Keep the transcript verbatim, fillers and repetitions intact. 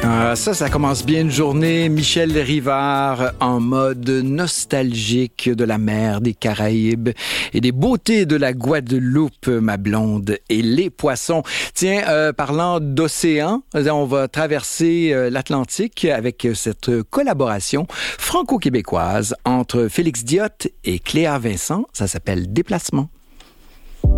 Ah, ça, ça commence bien une journée. Michel Rivard en mode nostalgique de la mer, des Caraïbes et des beautés de la Guadeloupe, ma blonde, et les poissons. Tiens, euh, parlant d'océan, on va traverser euh, l'Atlantique avec cette collaboration franco-québécoise entre Félix Diot et Cléa Vincent. Ça s'appelle Déplacement.